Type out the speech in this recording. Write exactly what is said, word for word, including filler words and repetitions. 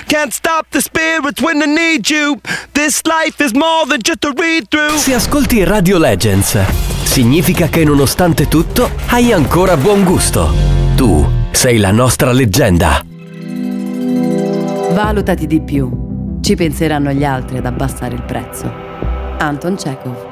Can't stop the spirits when I need you. This life is more than just a read-through. Se ascolti Radio Legends, significa che nonostante tutto hai ancora buon gusto. Tu sei la nostra leggenda. Valutati di più. Ci penseranno gli altri ad abbassare il prezzo. Anton Chekhov.